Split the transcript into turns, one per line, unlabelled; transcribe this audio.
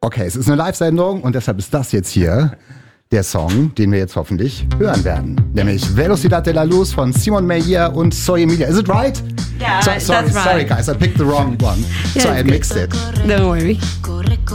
Okay, es ist eine Live-Sendung und deshalb ist das jetzt hier der Song, den wir jetzt hoffentlich hören werden. Nämlich Velocidad de la Luz von Simon Meyer und Soy Emilia. Is it right?
Yeah,
Sorry,
that's right.
Sorry guys, I picked the wrong one.
Yeah,
So I
it's
mixed it.
Don't worry.